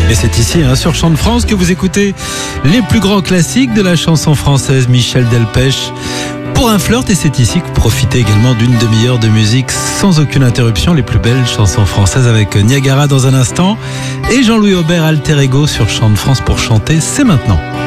Et c'est ici, sur Chant de France, que vous écoutez les plus grands classiques de la chanson française, Michel Delpech, pour un flirt. Et c'est ici que vous profitez également d'une demi-heure de musique sans aucune interruption, les plus belles chansons françaises avec Niagara dans un instant et Jean-Louis Aubert alter ego sur Chant de France pour chanter. C'est maintenant.